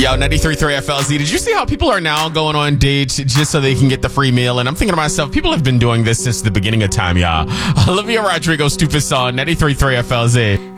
Yo, 93.3 FLZ. Did you see how people are now going on dates just so they can get the free meal? And I'm thinking to myself, people have been doing this since the beginning of time, y'all. Olivia Rodrigo, Stupid Song, 93.3 FLZ.